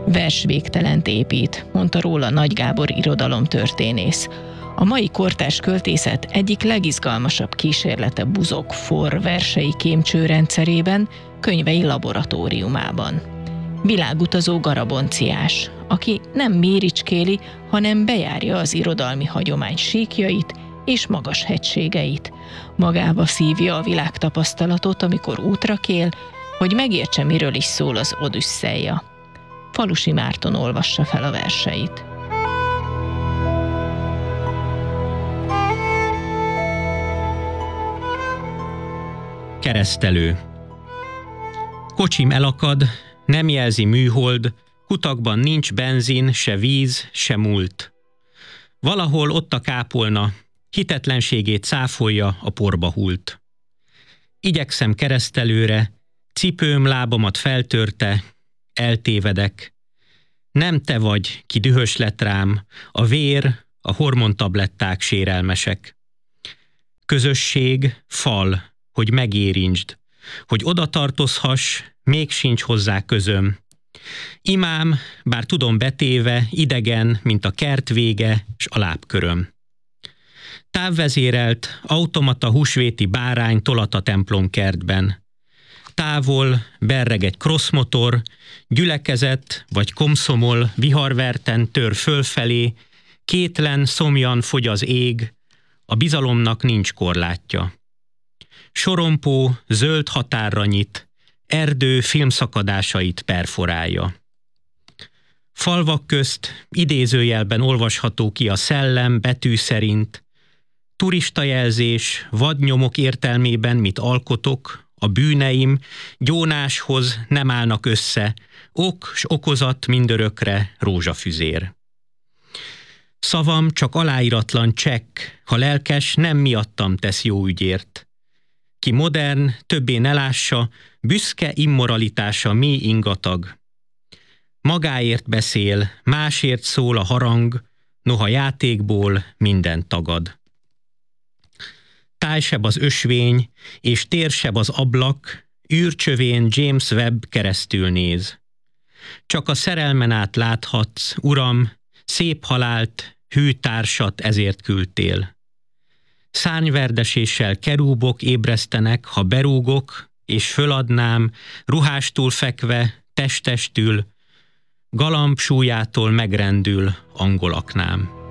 Vers végtelent épít, mondta róla Nagy Gábor irodalomtörténész. A mai kortárs költészet egyik legizgalmasabb kísérlete buzog forr versei kémcsőrendszerében, könyvei laboratóriumában. Világutazó garabonciás, aki nem méricskéli, hanem bejárja az irodalmi hagyomány síkjait és magas hegységeit. Magába szívja a világtapasztalatot, amikor útra kél, hogy megértse, miről is szól az Odüsszeia. Falusi Márton olvassa fel a verseit. Keresztelő. Kocsim elakad, nem jelzi műhold, kutakban nincs benzin, se víz, se múlt. Valahol ott a kápolna, hitetlenségét cáfolja, a porba hult. Igyekszem keresztelőre, cipőm lábamat feltörte, eltévedek. Nem te vagy, ki dühös lett rám, a vér, a hormontabletták sérelmesek. Közösség, fal, hogy megérintsd, hogy oda tartozhass, még sincs hozzá közöm. Imám, bár tudom betéve, idegen, mint a kert vége s a lábköröm. Távvezérelt, automata húsvéti bárány tolat a templomkertben. Távol berreg egy crossmotor, gyülekezet vagy komszomol viharverten tör fölfelé, kétlen, szomjan fogy az ég, a bizalomnak nincs korlátja. Sorompó zöld határra nyit, erdő filmszakadásait perforálja. Falvak közt idézőjelben olvasható ki a szellem betű szerint, turistajelzés, vadnyomok értelmében mit alkotok, a bűneim gyónáshoz nem állnak össze, ok s okozat mindörökre rózsafüzér. Szavam csak aláíratlan csekk, ha lelkes nem miattam tesz jó ügyért. Ki modern, többé ne lássa, büszke immoralitása mi ingatag. Magáért beszél, másért szól a harang, noha játékból minden tagad. Tájsebb az ösvény, és térsebb az ablak, űrcsövén James Webb keresztül néz. Csak a szerelmen át láthatsz, uram, szép halált, hű társat ezért küldtél. Szárnyverdeséssel kerúbok ébresztenek, ha berúgok, és föladnám, ruhástól fekve, testestül, galamb súlyától megrendül angolaknám.